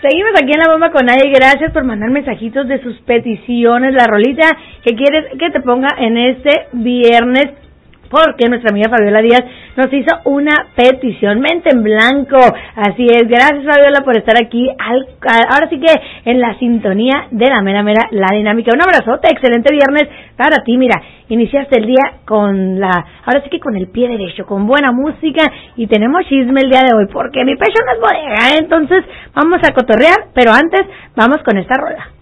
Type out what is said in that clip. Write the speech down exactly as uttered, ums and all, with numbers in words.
Seguimos aquí en La Bomba con Nadia y gracias por mandar mensajitos de sus peticiones, la rolita que quieres que te ponga en este viernes, porque nuestra amiga Fabiola Díaz nos hizo una petición, mente en blanco. Así es, gracias Fabiola por estar aquí, al, ahora sí que en la sintonía de la mera mera, la dinámica. Un abrazote, excelente viernes para ti, mira, iniciaste el día con la, ahora sí que con el pie derecho, con buena música y tenemos chisme el día de hoy, porque mi pecho no es bodega, ¿eh? Entonces vamos a cotorrear, pero antes vamos con esta rola.